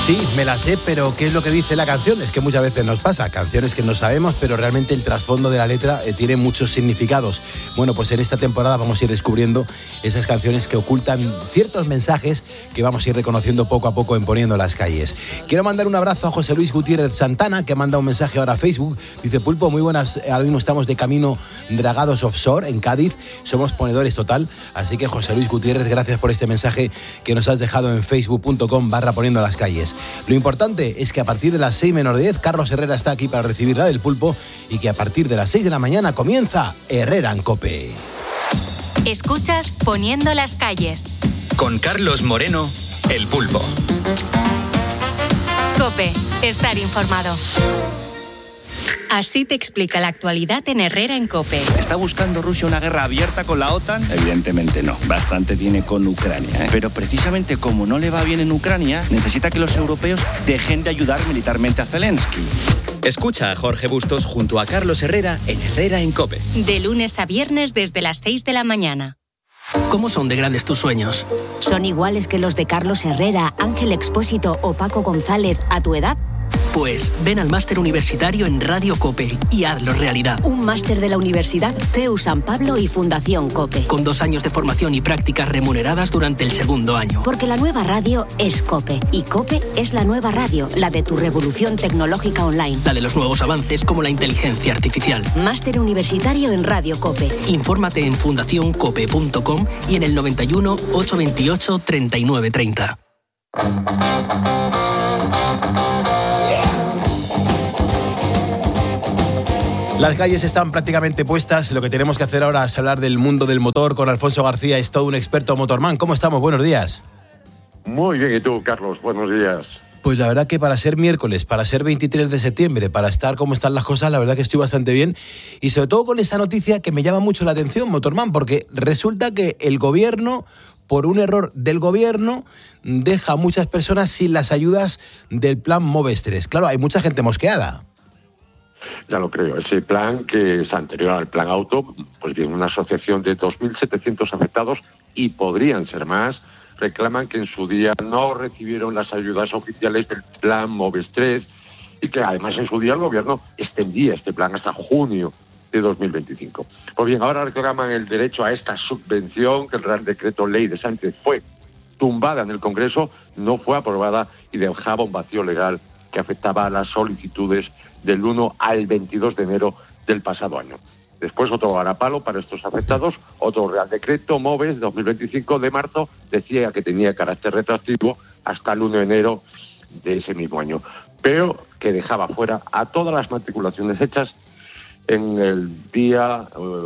Sí, me la sé, pero ¿qué es lo que dice la canción? Es que muchas veces nos pasa, canciones que no sabemos, pero realmente el trasfondo de la letra tiene muchos significados. Bueno, pues en esta temporada vamos a ir descubriendo esas canciones que ocultan ciertos mensajes que vamos a ir reconociendo poco a poco en Poniendo las Calles. Quiero mandar un abrazo a José Luis Gutiérrez Santana, que manda un mensaje ahora a Facebook. Dice: Pulpo, muy buenas, ahora mismo estamos de camino Dragados Offshore en Cádiz, somos ponedores total, así que José Luis Gutiérrez, gracias por este mensaje que nos has dejado en facebook.com/Poniendo las Calles. Lo importante es que a partir de las 6 menos 10, Carlos Herrera está aquí para recibir la del Pulpo y que a partir de las 6 de la mañana comienza Herrera en COPE. Escuchas Poniendo las Calles. Con Carlos Moreno, el Pulpo. COPE, estar informado. Así te explica la actualidad en Herrera en COPE. ¿Está buscando Rusia una guerra abierta con la OTAN? Evidentemente no. Bastante tiene con Ucrania, ¿eh? Pero precisamente como no le va bien en Ucrania, necesita que los europeos dejen de ayudar militarmente a Zelensky. Escucha a Jorge Bustos junto a Carlos Herrera en Herrera en COPE. De lunes a viernes desde las 6 de la mañana. ¿Cómo son de grandes tus sueños? ¿Son iguales que los de Carlos Herrera, Ángel Expósito o Paco González a tu edad? Pues ven al máster universitario en Radio COPE y hazlo realidad. Un máster de la Universidad CEU San Pablo y Fundación COPE. Con 2 años de formación y prácticas remuneradas durante el segundo año. Porque la nueva radio es COPE. Y COPE es la nueva radio, la de tu revolución tecnológica online. La de los nuevos avances como la inteligencia artificial. Máster universitario en Radio COPE. Infórmate en fundacioncope.com y en el 91 828 3930. Las calles están prácticamente puestas. Lo que tenemos que hacer ahora es hablar del mundo del motor con Alfonso García, es todo un experto motorman. ¿Cómo estamos? Buenos días. Muy bien, ¿y tú, Carlos? Buenos días. Pues la verdad que para ser miércoles, para ser 23 de septiembre, para estar como están las cosas, la verdad que estoy bastante bien. Y sobre todo con esta noticia que me llama mucho la atención, motorman, porque resulta que el gobierno, por un error del gobierno, deja a muchas personas sin las ayudas del plan Moves 3. Claro, hay mucha gente mosqueada. Ya lo creo. Ese plan, que es anterior al plan auto, pues bien, una asociación de 2.700 afectados, y podrían ser más, reclaman que en su día no recibieron las ayudas oficiales del plan Moves 3 y que además en su día el gobierno extendía este plan hasta junio de 2025. Pues bien, ahora reclaman el derecho a esta subvención, que el Real Decreto Ley de Sánchez fue tumbada en el Congreso, no fue aprobada y dejaba un vacío legal que afectaba a las solicitudes del 1 al 22 de enero del pasado año. Después otro varapalo para estos afectados, otro Real Decreto Moves 2025 de marzo, decía que tenía carácter retroactivo hasta el 1 de enero de ese mismo año, pero que dejaba fuera a todas las matriculaciones hechas en el día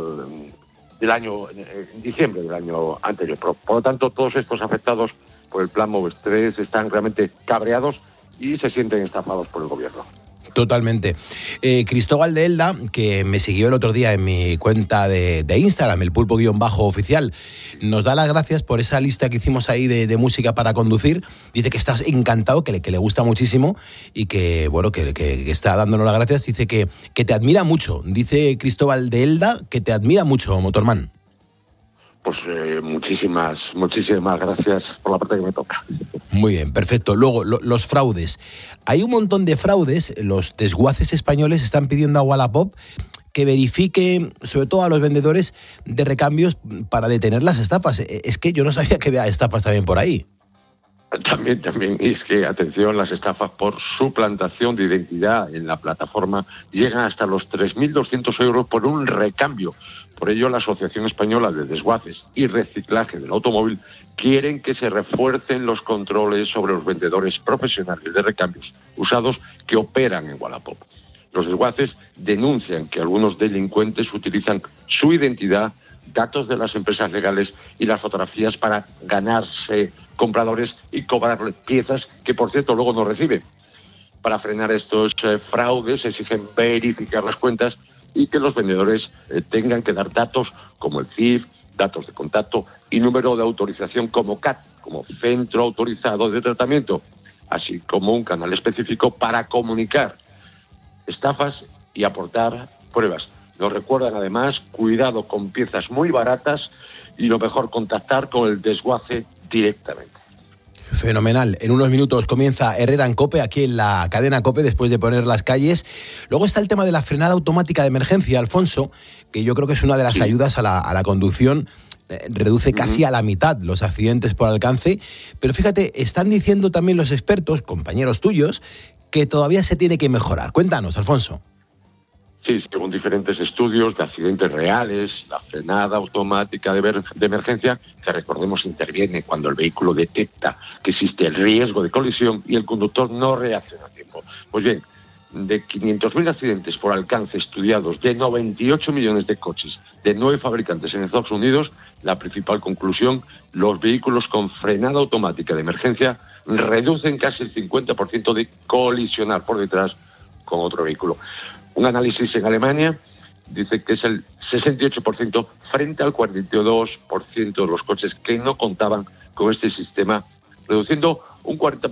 del año, en diciembre del año anterior. Por lo tanto, todos estos afectados por el plan Moves 3 están realmente cabreados y se sienten estafados por el gobierno. Totalmente. Cristóbal de Elda, que me siguió el otro día en mi cuenta de Instagram, el pulpo_oficial, nos da las gracias por esa lista que hicimos ahí de música para conducir. Dice que estás encantado, que le gusta muchísimo y que, bueno, que está dándonos las gracias. Dice que te admira mucho. Dice Cristóbal de Elda que te admira mucho, motorman. Pues muchísimas gracias por la parte que me toca. Muy bien, perfecto. Luego, los fraudes. Hay un montón de fraudes. Los desguaces españoles están pidiendo a Wallapop que verifique, sobre todo a los vendedores de recambios, para detener las estafas. Es que yo no sabía que había estafas también por ahí. También, y es que, atención, las estafas por suplantación de identidad en la plataforma llegan hasta los 3.200 euros por un recambio. Por ello, la Asociación Española de Desguaces y Reciclaje del Automóvil quieren que se refuercen los controles sobre los vendedores profesionales de recambios usados que operan en Wallapop. Los desguaces denuncian que algunos delincuentes utilizan su identidad, datos de las empresas legales y las fotografías para ganarse compradores y cobrarles piezas que, por cierto, luego no reciben. Para frenar estos fraudes exigen verificar las cuentas y que los vendedores tengan que dar datos como el CIF, datos de contacto y número de autorización como CAT, como Centro Autorizado de Tratamiento, así como un canal específico para comunicar estafas y aportar pruebas. Nos recuerdan además, cuidado con piezas muy baratas y lo mejor, contactar con el desguace directamente. Fenomenal. En unos minutos comienza Herrera en COPE, aquí en la cadena COPE, después de poner las calles. Luego está el tema de la frenada automática de emergencia, Alfonso, que yo creo que es una de las ayudas a la conducción. Reduce casi a la mitad los accidentes por alcance. Pero fíjate, están diciendo también los expertos, compañeros tuyos, que todavía se tiene que mejorar. Cuéntanos, Alfonso. Sí, según diferentes estudios de accidentes reales, la frenada automática de emergencia, que recordemos interviene cuando el vehículo detecta que existe el riesgo de colisión y el conductor no reacciona a tiempo. Pues bien, de 500.000 accidentes por alcance estudiados de 98 millones de coches de 9 fabricantes en Estados Unidos, la principal conclusión, los vehículos con frenada automática de emergencia reducen casi el 50% de colisionar por detrás con otro vehículo. Un análisis en Alemania dice que es el 68% frente al 42% de los coches que no contaban con este sistema, reduciendo un 40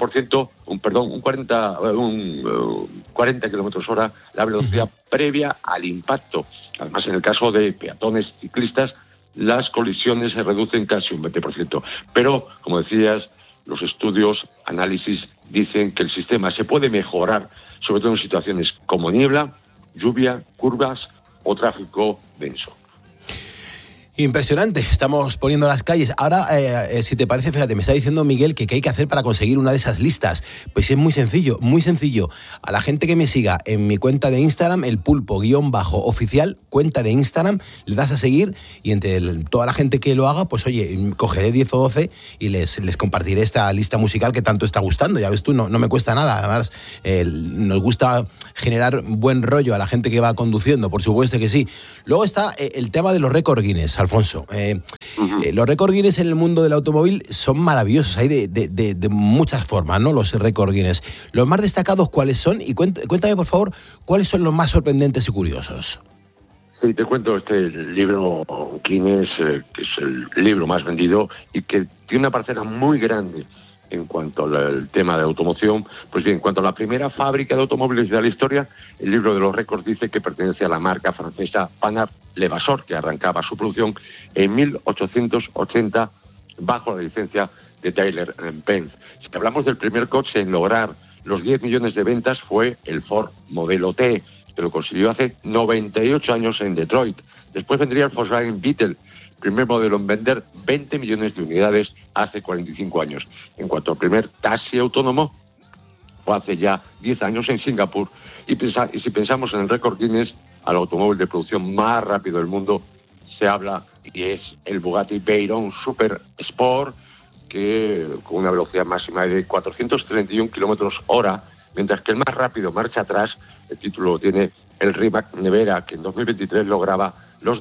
kilómetros hora la velocidad previa al impacto. Además, en el caso de peatones ciclistas, las colisiones se reducen casi un 20%. Pero, como decías, los estudios, análisis, dicen que el sistema se puede mejorar, sobre todo en situaciones como niebla, lluvia, curvas o tráfico denso. Impresionante, estamos poniendo las calles. Ahora, si te parece, fíjate, me está diciendo Miguel que qué hay que hacer para conseguir una de esas listas. Pues es muy sencillo, muy sencillo. A la gente que me siga en mi cuenta de Instagram, el pulpo_oficial, cuenta de Instagram, le das a seguir y entre toda la gente que lo haga, pues oye, cogeré 10 o 12 y les compartiré esta lista musical que tanto está gustando. Ya ves tú, no me cuesta nada. Además, nos gusta generar buen rollo a la gente que va conduciendo, por supuesto que sí. Luego está el tema de los récord Guinness, Alfonso. Los récord Guinness en el mundo del automóvil son maravillosos, hay de muchas formas, ¿no? Los récord Guinness. Los más destacados, ¿cuáles son? Y cuéntame, por favor, ¿cuáles son los más sorprendentes y curiosos? Sí, te cuento este libro Guinness, que es el libro más vendido y que tiene una parcela muy grande en cuanto al tema de automoción. Pues bien, en cuanto a la primera fábrica de automóviles de la historia, el libro de los récords dice que pertenece a la marca francesa Panhard Levasseur, que arrancaba su producción en 1880 bajo la licencia de Daimler-Benz. Si hablamos del primer coche en lograr los 10 millones de ventas, fue el Ford Modelo T, que lo consiguió hace 98 años en Detroit. Después vendría el Volkswagen Beetle, primer modelo en vender 20 millones de unidades hace 45 años. En cuanto al primer taxi autónomo, fue hace ya 10 años en Singapur. Y si pensamos en el récord Guinness, al automóvil de producción más rápido del mundo, se habla y es el Bugatti Veyron Super Sport, que con una velocidad máxima de 431 kilómetros hora, mientras que el más rápido marcha atrás. El título tiene el Rimac Nevera, que en 2023 lograba los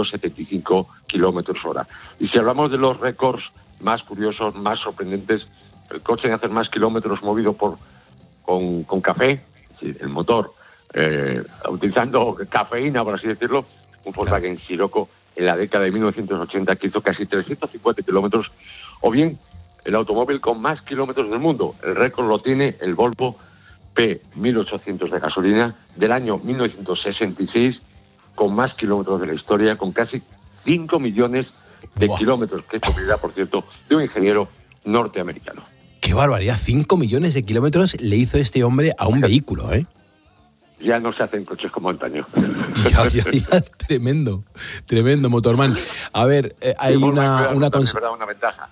275 kilómetros hora. Y si hablamos de los récords más curiosos, más sorprendentes, el coche en hacer más kilómetros movido con café, el motor, utilizando cafeína, por así decirlo, un Volkswagen Scirocco en la década de 1980 que hizo casi 350 kilómetros, o bien el automóvil con más kilómetros del mundo. El récord lo tiene el Volvo P1800 de gasolina del año 1966, con más kilómetros de la historia, con casi 5 millones de kilómetros, que es propiedad, por cierto, de un ingeniero norteamericano. ¡Qué barbaridad! 5 millones de kilómetros le hizo este hombre a un vehículo, ¿eh? Ya no se hacen coches como antaño. Ya, tremendo, Motorman. A ver, hay una ventaja,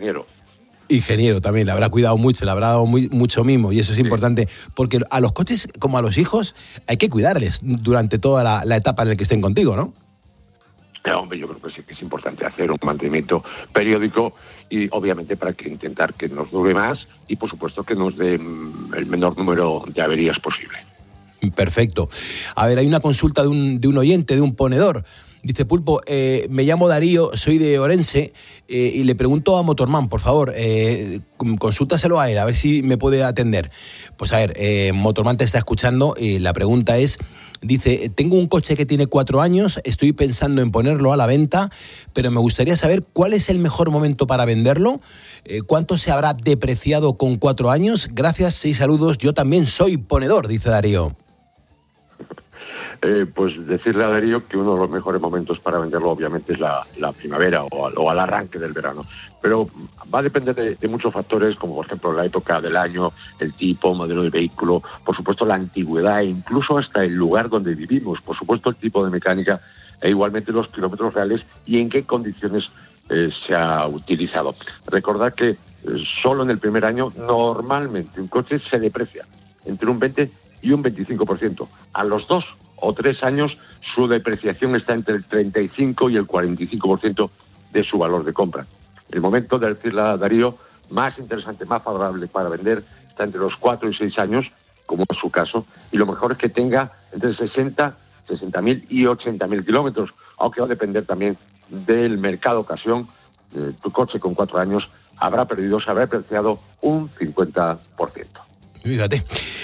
Ingeniero también, le habrá cuidado mucho, le habrá dado mucho mimo, y eso es importante, porque a los coches, como a los hijos, hay que cuidarles durante toda la etapa en la que estén contigo, ¿no? Hombre, yo creo que sí que es importante hacer un mantenimiento periódico y obviamente para que intentar que nos dure más y por supuesto que nos dé el menor número de averías posible. Perfecto. A ver, hay una consulta de un oyente, de un ponedor. Dice, Pulpo, me llamo Darío, soy de Orense y le pregunto a Motorman, por favor, consúltaselo a él, a ver si me puede atender. Pues a ver, Motorman te está escuchando y la pregunta es, dice, tengo un coche que tiene 4 años, estoy pensando en ponerlo a la venta, pero me gustaría saber cuál es el mejor momento para venderlo, cuánto se habrá depreciado con 4 años. Gracias, 6 saludos, yo también soy ponedor, dice Darío. pues decirle a Darío que uno de los mejores momentos para venderlo obviamente es la primavera o al arranque del verano. Pero va a depender de muchos factores, como por ejemplo la época del año, el tipo, modelo de vehículo, por supuesto la antigüedad e incluso hasta el lugar donde vivimos, por supuesto el tipo de mecánica e igualmente los kilómetros reales y en qué condiciones se ha utilizado. Recordad que solo en el primer año normalmente un coche se deprecia entre un 20 y un 25%. A los 2 o 3 años su depreciación está entre el 35 y el 45% de su valor de compra. El momento, de decirle a Darío, más interesante, más favorable para vender está entre los 4 y 6 años, como es su caso, y lo mejor es que tenga entre 60.000 y 80.000 kilómetros, aunque va a depender también del mercado ocasión. Tu coche con 4 años se habrá depreciado un 50%. Fíjate.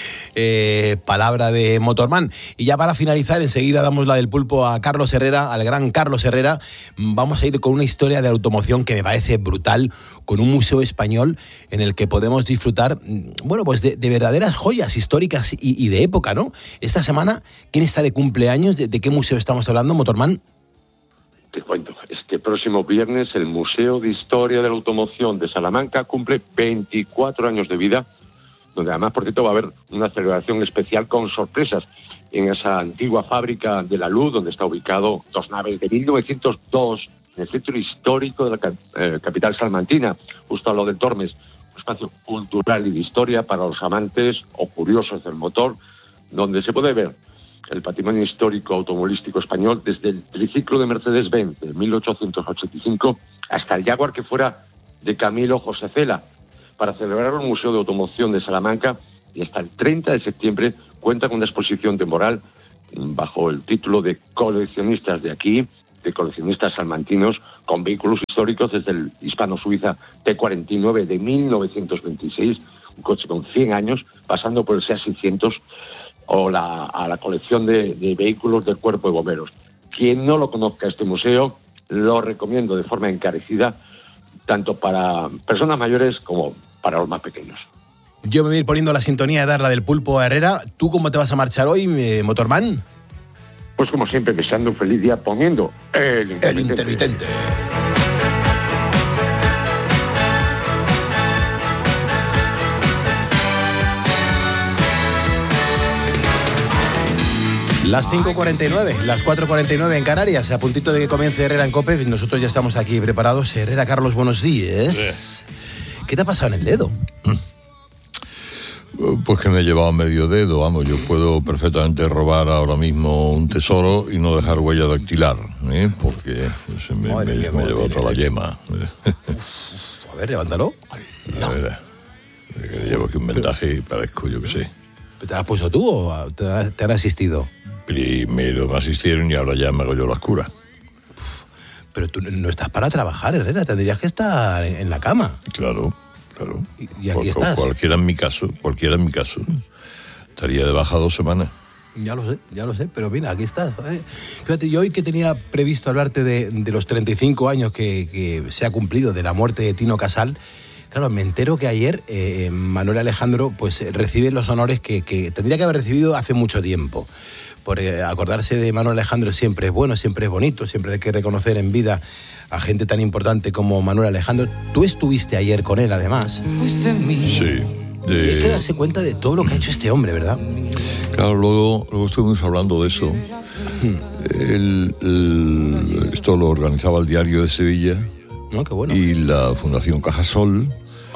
Palabra de Motorman. Y ya para finalizar, enseguida damos la del pulpo a Carlos Herrera, al gran Carlos Herrera. Vamos a ir con una historia de automoción que me parece brutal, con un museo español en el que podemos disfrutar, bueno, pues de verdaderas joyas históricas y de época, ¿no? Esta semana, ¿quién está de cumpleaños? ¿De qué museo estamos hablando, Motorman? Te cuento, este próximo viernes el Museo de Historia de la Automoción de Salamanca cumple 24 años de vida, donde además, por cierto, va a haber una celebración especial con sorpresas en esa antigua fábrica de la luz, donde está ubicado 2 naves de 1902, en el centro histórico de la capital salmantina, justo a lo de Tormes, un espacio cultural y de historia para los amantes o curiosos del motor, donde se puede ver el patrimonio histórico automovilístico español desde el triciclo de Mercedes-Benz de 1885 hasta el Jaguar que fuera de Camilo José Cela. Para celebrar el Museo de Automoción de Salamanca, y hasta el 30 de septiembre cuenta con una exposición temporal bajo el título de Coleccionistas de aquí, de coleccionistas salmantinos, con vehículos históricos desde el hispano-suiza T49 de 1926, un coche con 100 años, pasando por el SEA 600 o a la colección de vehículos del Cuerpo de Bomberos. Quien no lo conozca este museo, lo recomiendo de forma encarecida, tanto para personas mayores como para los más pequeños. Yo me voy a ir poniendo la sintonía de dar la del pulpo a Herrera. ¿Tú cómo te vas a marchar hoy, Motorman? Pues como siempre, deseando un feliz día poniendo el intermitente. Las 5:49, las 4:49 en Canarias, a puntito de que comience Herrera en COPE. Nosotros ya estamos aquí preparados. Herrera, Carlos, buenos días. ¿Qué te ha pasado en el dedo? Pues que me he llevado medio dedo, vamos, yo puedo perfectamente robar ahora mismo un tesoro y no dejar huella dactilar, porque se me lleva toda la yema. A ver, levántalo. A ver, que llevo aquí un vendaje y parezco, yo qué sé. ¿Te lo has puesto tú o te han asistido? Primero me asistieron y ahora ya me hago yo las curas. Pero tú no estás para trabajar, Herrera, tendrías que estar en la cama. Claro. Y aquí estás. Cualquiera en mi caso, estaría de baja 2 semanas. Ya lo sé, pero mira, aquí estás. Fíjate, yo hoy que tenía previsto hablarte de los 35 años que se ha cumplido de la muerte de Tino Casal, claro, me entero que ayer Manuel Alejandro pues recibe los honores que tendría que haber recibido hace mucho tiempo. Por acordarse de Manuel Alejandro siempre es bueno, siempre es bonito, siempre hay que reconocer en vida a gente tan importante como Manuel Alejandro. Tú estuviste ayer con él, además. Sí. Y hay que darse cuenta de todo lo que ha hecho este hombre, ¿verdad? Claro, luego estuvimos hablando de eso. Esto lo organizaba el Diario de Sevilla. No, qué bueno. Y la Fundación Cajasol.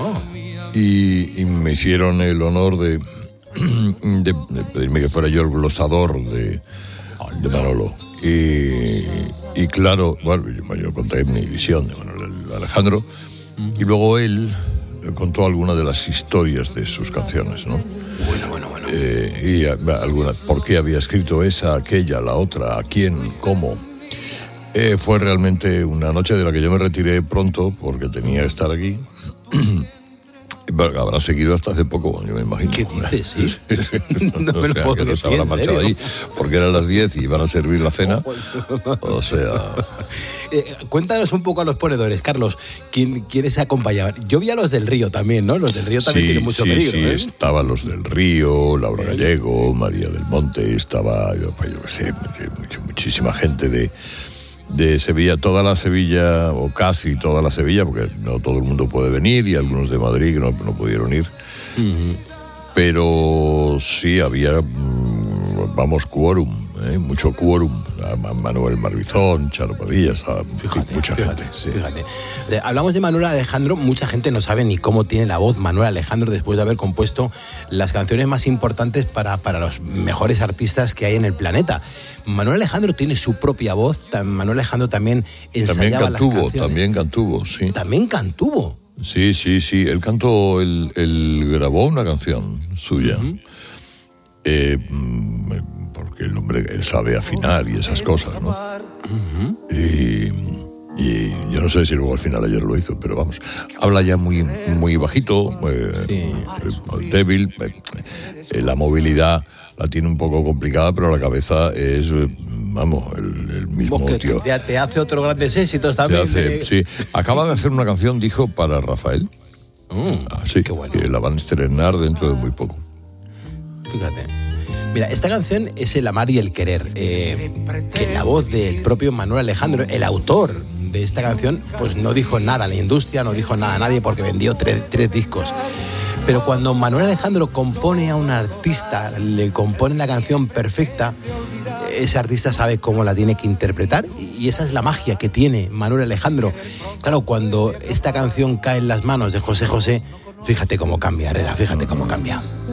Y me hicieron el honor de pedirme que fuera yo el glosador de Manolo. Y claro, bueno, yo conté mi visión de Manuel Alejandro y luego él contó algunas de las historias de sus canciones, ¿no? Bueno. Y algunas, por qué había escrito esa, aquella, la otra, a quién, cómo. Fue realmente una noche de la que yo me retiré pronto porque tenía que estar aquí. Bueno, habrá seguido hasta hace poco, yo me imagino. ¿Qué dices? Sí. No me lo puedo creer, que no se habrá marchado ahí, porque eran las 10 y iban a servir la cena. O sea... Cuéntanos un poco a los ponedores, Carlos. ¿Quiénes acompañaban? Yo vi a los del Río también, ¿no? Los del Río también tienen mucho peligro. Sí, estaban los del Río, Laura Gallego, María del Monte, estaba, yo qué sé, muchísima gente de Sevilla, toda la Sevilla, o casi toda la Sevilla, porque no todo el mundo puede venir, y algunos de Madrid que no pudieron ir. Uh-huh. Pero sí había, quórum, mucho quórum. Manuel Marbizón, Charo Padilla, mucha gente. Sí. Fíjate. Hablamos de Manuel Alejandro, mucha gente no sabe ni cómo tiene la voz Manuel Alejandro después de haber compuesto las canciones más importantes para los mejores artistas que hay en el planeta. Manuel Alejandro tiene su propia voz, Manuel Alejandro también ensayaba las canciones. También cantuvo, sí. ¿También cantuvo? Sí, él cantó, él grabó una canción suya. Uh-huh. Porque el hombre, él sabe afinar y esas cosas, ¿no? Uh-huh. Y yo no sé si luego al final ayer lo hizo, pero vamos, habla ya muy bajito, débil, la movilidad la tiene un poco complicada, pero la cabeza es, vamos, el mismo tío. Te hace otros grandes éxitos también. Sí, acaba de hacer una canción, dijo, para Rafael. Sí, qué bueno. Que la van a estrenar dentro de muy poco. Fíjate. Mira, esta canción es El amar y el querer, que la voz del propio Manuel Alejandro, el autor de esta canción, pues no dijo nada a la industria, no dijo nada a nadie porque vendió tres discos. Pero cuando Manuel Alejandro compone a un artista, le compone la canción perfecta, ese artista sabe cómo la tiene que interpretar, y esa es la magia que tiene Manuel Alejandro. Claro, cuando esta canción cae en las manos de José José, fíjate cómo cambia, Herrera, fíjate cómo cambia.